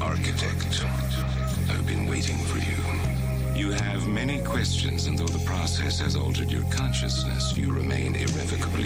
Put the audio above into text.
architect. I've been waiting for you. You have many questions, and though the process has altered your consciousness, you remain irrevocably